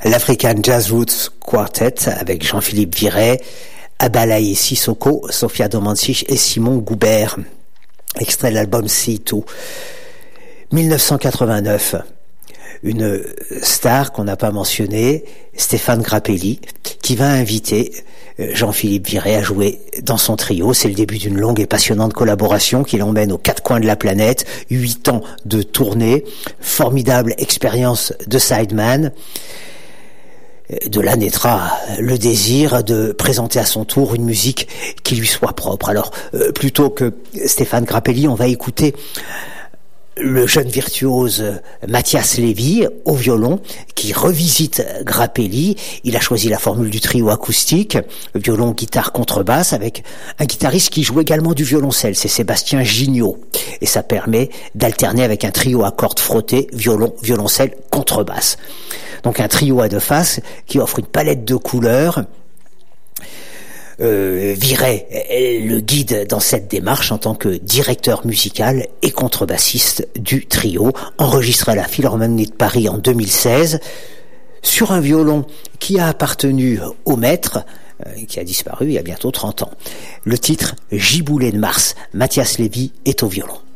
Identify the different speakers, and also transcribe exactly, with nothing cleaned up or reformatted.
Speaker 1: l'African Jazz Roots Quartet avec Jean-Philippe Viret, Abalaye Sissoko, Sofia Domancic et Simon Goubert. Extrait de l'album See Two. dix-neuf cent quatre-vingt-neuf. Une star qu'on n'a pas mentionnée, Stéphane Grappelli, qui va inviter Jean-Philippe Viret à jouer dans son trio. C'est le début d'une longue et passionnante collaboration qui l'emmène aux quatre coins de la planète. Huit ans de tournée, formidable expérience de sideman. De là naîtra le désir de présenter à son tour une musique qui lui soit propre. Alors, euh, plutôt que Stéphane Grappelli, on va écouter le jeune virtuose Mathias Lévy au violon qui revisite Grappelli. Il a choisi la formule du trio acoustique, violon, guitare, contrebasse, avec un guitariste qui joue également du violoncelle, c'est Sébastien Gignot. Et ça permet d'alterner avec un trio à cordes frottées, violon, violoncelle, contrebasse. Donc un trio à deux faces qui offre une palette de couleurs. Euh, Viret le guide dans cette démarche en tant que directeur musical et contrebassiste du trio, enregistré à la Philharmonie de Paris en deux mille seize, sur un violon qui a appartenu au maître, euh, qui a disparu il y a bientôt trente ans. Le titre Giboulet de Mars, Mathias Lévy est au violon.